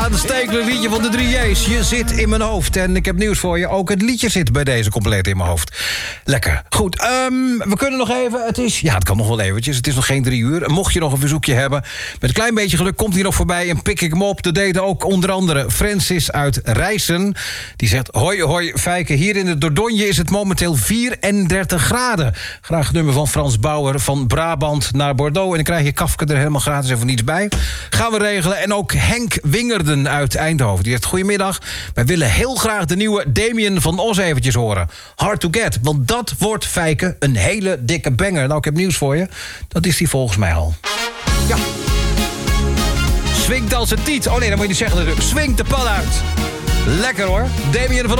aanstekelijk liedje van de 3J's. Je zit in mijn hoofd. En ik heb nieuws voor je. Ook het liedje zit bij deze compleet in mijn hoofd. Lekker. Goed, we kunnen nog even. Het kan nog wel eventjes. Het is nog geen 3 uur. Mocht je nog een verzoekje hebben, met een klein beetje geluk komt hij nog voorbij en pik ik hem op. Dat deden ook onder andere Francis uit Rijssen. Die zegt, hoi, hoi, Fijke. Hier in de Dordogne is het momenteel 34 graden. Graag het nummer van Frans Bauer van Brabant naar Bordeaux. En dan krijg je Kafka er helemaal gratis en voor niets bij. Gaan we regelen. En ook Henk Wingerden uit Eindhoven. Die zegt, goedemiddag. Wij willen heel graag de nieuwe Damien van Os eventjes horen. Hard to Get. Want dat wordt, Fijke, een hele dikke banger. Nou, ik heb nieuws voor je. Dat is die volgens mij al. Ja. Swingt als een tiet. Oh nee, dat moet je niet zeggen natuurlijk. Swingt de pan uit. Lekker hoor. Damien van